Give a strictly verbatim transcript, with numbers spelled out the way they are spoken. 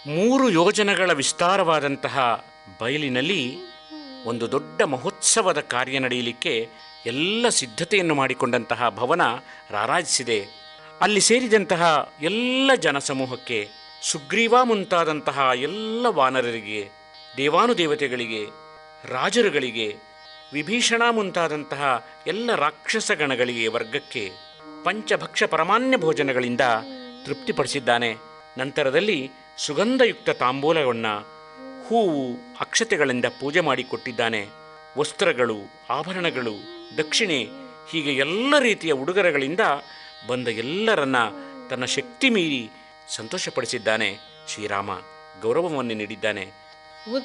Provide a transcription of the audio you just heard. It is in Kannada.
ಮೂರು ಯೋಜನಗಳ ವಿಸ್ತಾರವಾದಂತಹ ಬಯಲಿನಲ್ಲಿ ಒಂದು ದೊಡ್ಡ ಮಹೋತ್ಸವದ ಕಾರ್ಯ ನಡೆಯಲಿಕ್ಕೆ ಎಲ್ಲ ಸಿದ್ಧತೆಯನ್ನು ಮಾಡಿಕೊಂಡಂತಹ ಭವನ ರಾರಾಜಿಸಿದೆ. ಅಲ್ಲಿ ಸೇರಿದಂತಹ ಎಲ್ಲ ಜನಸಮೂಹಕ್ಕೆ, ಸುಗ್ರೀವ ಮುಂತಾದಂತಹ ಎಲ್ಲ ವಾನರರಿಗೆ, ದೇವಾನುದೇವತೆಗಳಿಗೆ, ರಾಜರುಗಳಿಗೆ, ವಿಭೀಷಣ ಮುಂತಾದಂತಹ ಎಲ್ಲ ರಾಕ್ಷಸ ಗಣಗಳಿಗೆ ವರ್ಗಕ್ಕೆ ಪಂಚಭಕ್ಷ ಪರಮಾನ್ಯ ಭೋಜನಗಳಿಂದ ತೃಪ್ತಿಪಡಿಸಿದ್ದಾನೆ. ನಂತರದಲ್ಲಿ ಸುಗಂಧಯುಕ್ತ ತಾಂಬೂಲವನ್ನು ಹೂವು ಅಕ್ಷತೆಗಳಿಂದ ಪೂಜೆ ಮಾಡಿಕೊಟ್ಟಿದ್ದಾನೆ. ವಸ್ತ್ರಗಳು, ಆಭರಣಗಳು, ದಕ್ಷಿಣೆ ಹೀಗೆ ಎಲ್ಲ ರೀತಿಯ ಉಡುಗೊರೆಗಳಿಂದ ಬಂದ ಎಲ್ಲರನ್ನ ತನ್ನ ಶಕ್ತಿ ಮೀರಿ ಸಂತೋಷಪಡಿಸಿದ್ದಾನೆ. ಶ್ರೀರಾಮ ಗೌರವವನ್ನು ನೀಡಿದ್ದಾನೆ.